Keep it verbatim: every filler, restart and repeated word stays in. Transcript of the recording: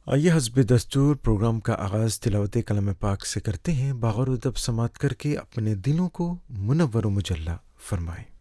आइए हस्ब दस्तूर प्रोग्राम का आगाज़ तिलावत कलाम पाक से करते हैं। बाग़ौर अदब समात करके अपने दिलों को मुनव्वर व मुजल्ला फरमाएँ।